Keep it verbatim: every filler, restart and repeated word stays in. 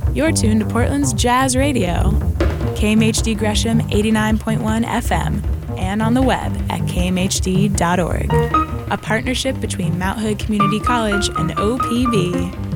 You're tuned to Portland's Jazz Radio, K M H D Gresham eighty-nine point one F M, and on the web at k m h d dot org. A partnership between Mount Hood Community College and O P B.